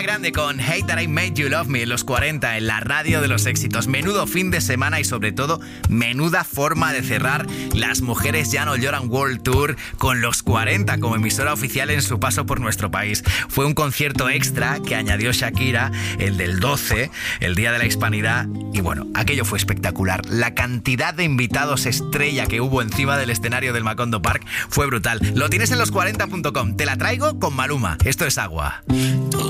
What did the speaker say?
Grande con Hate That I Made You Love Me en los 40 en la radio de los éxitos. Menudo fin de semana y sobre todo menuda forma de cerrar Las Mujeres Ya No Lloran World Tour con los 40 como emisora oficial en su paso por nuestro país. Fue un concierto extra que añadió Shakira, el del 12, el Día de la Hispanidad, y bueno, aquello fue espectacular. La cantidad de invitados estrella que hubo encima del escenario del Macondo Park fue brutal. Lo tienes en los40.com. Te la traigo con Maluma. Esto es Agua.